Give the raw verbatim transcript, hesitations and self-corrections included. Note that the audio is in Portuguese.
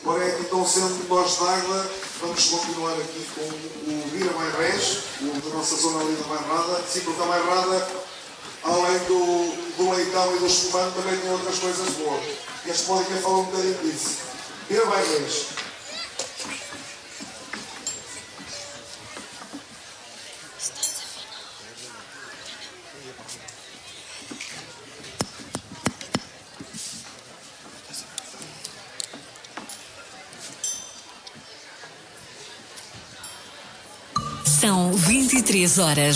Ora, então, sendo nós de Águeda, vamos continuar aqui com o Vira Bairrés, o da nossa zona ali da Bairrada. Sim, porque a Bairrada, além do, do leitão e do espumante, também tem outras coisas boas. Este pode aqui falar um bocadinho disso. Vira Bairrés. São vinte e três horas.